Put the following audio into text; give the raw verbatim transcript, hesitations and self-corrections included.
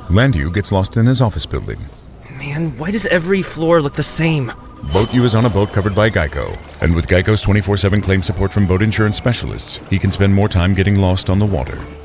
Landu gets lost in his office building. Man, why does every floor look the same? Boat U is on a boat covered by Geico. And with Geico's twenty-four seven claim support from boat insurance specialists, he can spend more time getting lost on the water.